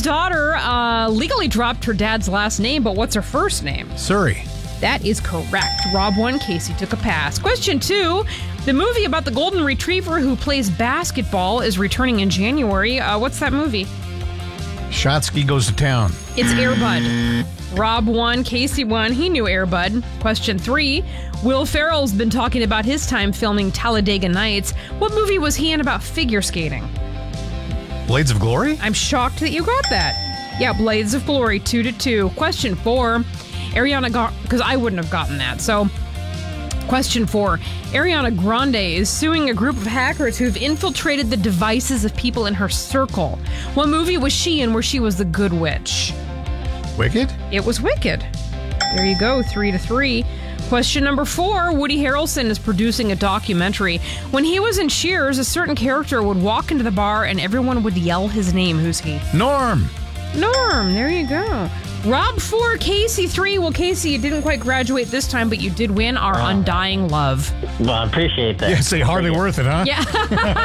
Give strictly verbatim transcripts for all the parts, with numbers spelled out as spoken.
Rob's daughter uh, legally dropped her dad's last name, but what's her first name? Surrey. That is correct. Rob won, Casey took a pass. Question two. The movie about the golden retriever who plays basketball is returning in January. Uh, what's that movie? Shotsky Goes to Town. It's Air Bud. Rob won, Casey won. He knew Air Bud. Question three. Will Ferrell's been talking about his time filming Talladega Nights. What movie was he in about figure skating? Blades of Glory? I'm shocked that you got that. Yeah, Blades of Glory, two to two. Question four. Ariana got, because I wouldn't have gotten that. So, question four. Ariana Grande is suing a group of hackers who've infiltrated the devices of people in her circle. What movie was she in where she was the good witch? Wicked? It was Wicked. There you go, three to three. Question number four. Woody Harrelson is producing a documentary. When he was in Cheers, a certain character would walk into the bar and everyone would yell his name. Who's he? Norm. Norm, there you go. Rob four, Casey three. Well, Casey, you didn't quite graduate this time, but you did win our oh. undying love. Well, I appreciate that. Yeah, say hardly worth it, huh? Yeah.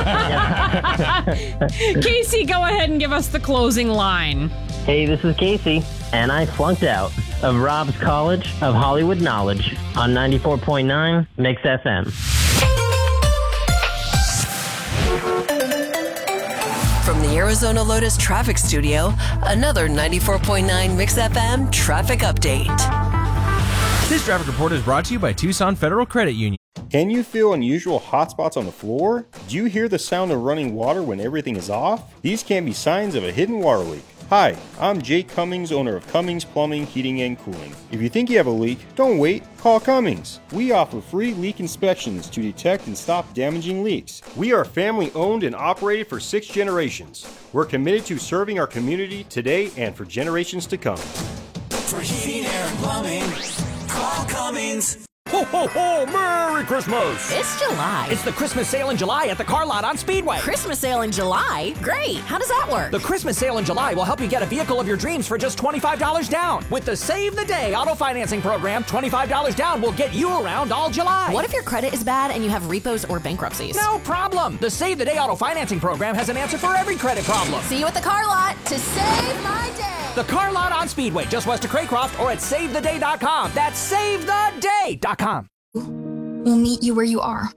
Casey, go ahead and give us the closing line. Hey, this is Casey, and I flunked out of Rob's College of Hollywood Knowledge on ninety-four point nine Mix F M. From the Arizona Lotus Traffic Studio, another ninety-four point nine Mix F M traffic update. This traffic report is brought to you by Tucson Federal Credit Union. Can you feel unusual hot spots on the floor? Do you hear the sound of running water when everything is off? These can be signs of a hidden water leak. Hi, I'm Jake Cummings, owner of Cummings Plumbing, Heating, and Cooling. If you think you have a leak, don't wait, call Cummings. We offer free leak inspections to detect and stop damaging leaks. We are family owned and operated for six generations. We're committed to serving our community today and for generations to come. For heating, air, and plumbing, call Cummings. Ho, ho, ho! Merry Christmas! It's July. It's the Christmas sale in July at the Car Lot on Speedway. Christmas sale in July? Great! How does that work? The Christmas sale in July will help you get a vehicle of your dreams for just twenty-five dollars down. With the Save the Day auto financing program, twenty-five dollars down will get you around all July. What if your credit is bad and you have repos or bankruptcies? No problem. The Save the Day auto financing program has an answer for every credit problem. See you at the Car Lot to save my day. The Car Lot on Speedway, just west of Craycroft, or at save the day dot com. That's save the day dot com. We'll meet you where you are.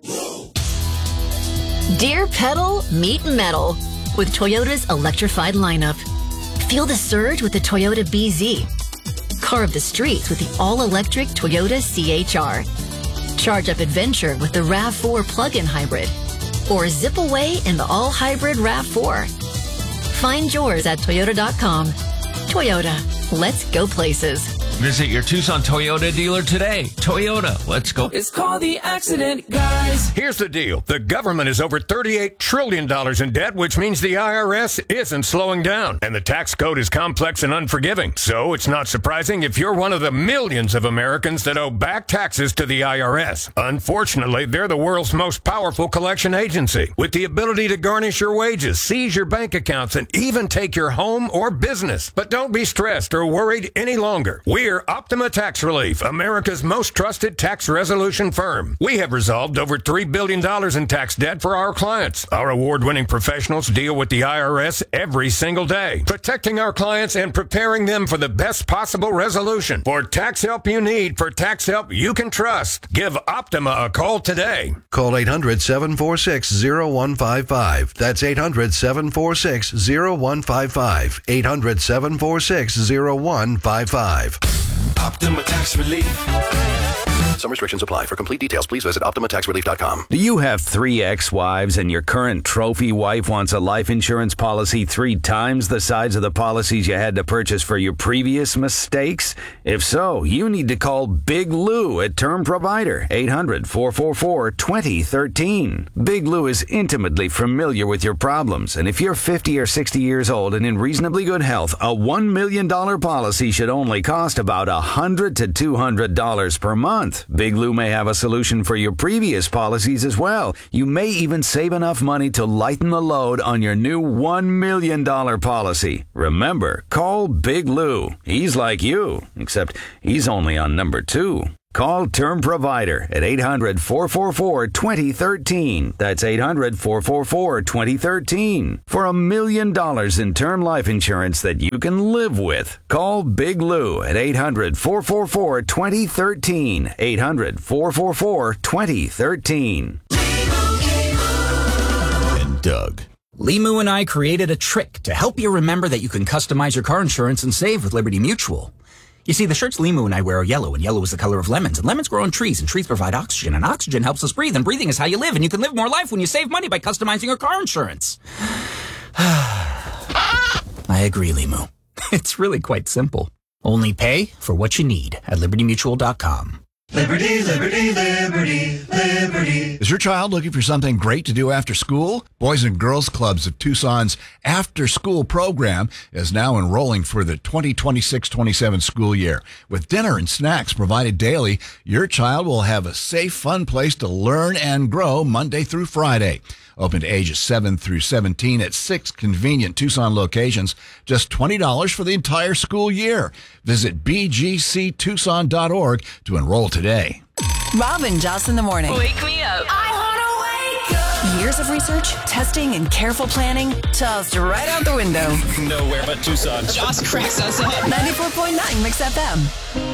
Dear Pedal, meet metal with Toyota's electrified lineup. Feel the surge with the Toyota B Z. Carve the streets with the all-electric Toyota C H R. Charge up adventure with the RAV four plug-in hybrid. Or zip away in the all-hybrid RAV four. Find yours at toyota dot com. Toyota, let's go places. Visit your Tucson Toyota dealer today. Toyota, let's go. It's called the Accident Guys. Here's the deal. The government is over thirty-eight trillion dollars in debt, which means the I R S isn't slowing down. And the tax code is complex and unforgiving. So it's not surprising if you're one of the millions of Americans that owe back taxes to the I R S. Unfortunately, they're the world's most powerful collection agency, with the ability to garnish your wages, seize your bank accounts, and even take your home or business. But don't be stressed or worried any longer. We're Optima Tax Relief, America's most trusted tax resolution firm. We have resolved over three billion dollars in tax debt for our clients. Our award-winning professionals deal with the I R S every single day, protecting our clients and preparing them for the best possible resolution. For tax help you need, for tax help you can trust, give Optima a call today. Call eight hundred, seven four six, zero one five five. That's eight hundred, seven four six, zero one five five. eight hundred, seven four six, zero one five five. Optima Tax Relief. Some restrictions apply. For complete details, please visit optima tax relief dot com. Do you have three ex-wives and your current trophy wife wants a life insurance policy three times the size of the policies you had to purchase for your previous mistakes? If so, you need to call Big Lou at Term Provider, eight hundred, four four four, two zero one three. Big Lou is intimately familiar with your problems, and if you're fifty or sixty years old and in reasonably good health, a one million dollars policy should only cost about one hundred to two hundred dollars per month. Big Lou may have a solution for your previous policies as well. You may even save enough money to lighten the load on your new one million dollars policy. Remember, call Big Lou. He's like you, except he's only on number two. Call Term Provider at eight hundred, four four four, two zero one three. That's eight hundred, four four four, two zero one three. For a million dollars in term life insurance that you can live with. Call Big Lou at eight hundred, four four four, two zero one three. eight hundred, four four four, two zero one three. And Doug. Limu and I created a trick to help you remember that you can customize your car insurance and save with Liberty Mutual. You see, the shirts Limu and I wear are yellow, and yellow is the color of lemons, and lemons grow on trees, and trees provide oxygen, and oxygen helps us breathe, and breathing is how you live, and you can live more life when you save money by customizing your car insurance. I agree, Limu. It's really quite simple. Only pay for what you need at liberty mutual dot com. Liberty, liberty, liberty, liberty. Is your child looking for something great to do after school? Boys and Girls Clubs of Tucson's after-school program is now enrolling for the twenty twenty-six twenty-seven school year. With dinner and snacks provided daily, your child will have a safe, fun place to learn and grow Monday through Friday. Open to ages seven through seventeen at six convenient Tucson locations. Just twenty dollars for the entire school year. Visit b g c tucson dot org to enroll today. Rob and Joss in the morning. Wake me up. I want to wake up. Years of research, testing, and careful planning tossed right out the window. Nowhere but Tucson. Joss cracks us up. ninety-four point nine Mix F M.